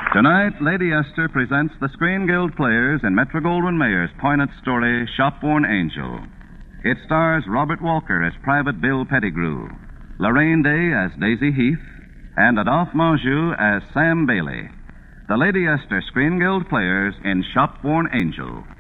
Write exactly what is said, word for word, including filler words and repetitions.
Tonight, Lady Esther presents the Screen Guild players in Metro-Goldwyn-Mayer's poignant story, Shop-Worn Angel. It stars Robert Walker as Private Bill Pettigrew, Lorraine Day as Daisy Heath, and Adolphe Manjou as Sam Bailey. The Lady Esther Screen Guild players in Shop-Worn Angel.